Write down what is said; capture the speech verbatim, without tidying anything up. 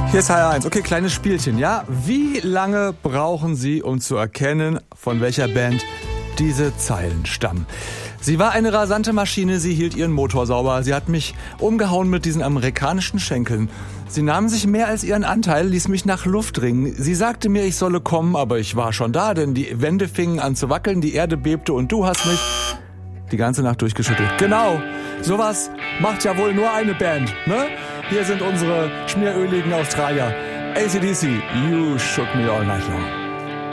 Hier ist H R eins. Okay, kleines Spielchen, ja? Wie lange brauchen Sie, um zu erkennen, von welcher Band diese Zeilen stammen? Sie war eine rasante Maschine, sie hielt ihren Motor sauber. Sie hat mich umgehauen mit diesen amerikanischen Schenkeln. Sie nahm sich mehr als ihren Anteil, ließ mich nach Luft ringen. Sie sagte mir, ich solle kommen, aber ich war schon da, denn die Wände fingen an zu wackeln, die Erde bebte und du hast mich die ganze Nacht durchgeschüttelt. Genau, sowas macht ja wohl nur eine Band, ne? Hier sind unsere schmieröligen Australier. A C D C, You Shook Me All Night Long.